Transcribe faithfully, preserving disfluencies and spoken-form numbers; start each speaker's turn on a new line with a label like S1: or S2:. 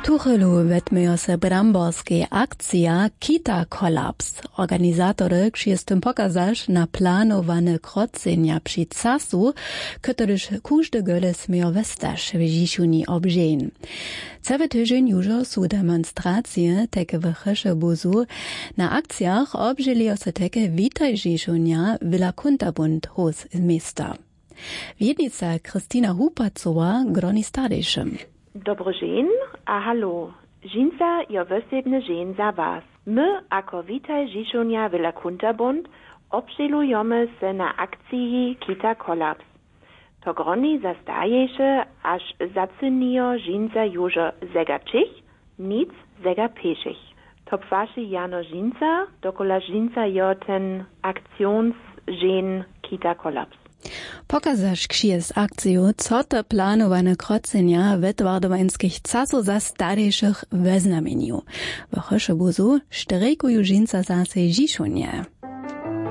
S1: Tuchelu wetmyjo se bramborskie akcja Kita Kolaps. Organizatory krzystym pokazasz na planowane krocenia przy casu, któryż każdy gole smyjo westaż w Ziszuni obżeń. Cały tydzień już są demonstracje takie w Chyszebuzu. Na akcjach obżyli se takie Witaj Ziszunia Villa Kunterbund hos z miasta. Wiednica Kristina Hupacowa groni stadyszym.
S2: Dobro žen, a halo. Žinca jo wysebne žen za was. My, ako Witaj Ziszunia Villa Kunterbund, obželujemy se na akciji Kita Kolaps. To groni zastaješe, aż zacynijo žinca južo zegačich, nic zegapešich. To pvaši Jano žinca, dokola žinca jo ten aktionsžen Kita Kolaps.
S1: Pokazasz księdz akciju, co to planowane krocenia wetwardowańskich casu za starszych we znamieniu. W Chyszebuzu sztrejkują żinca zase Ziszunie.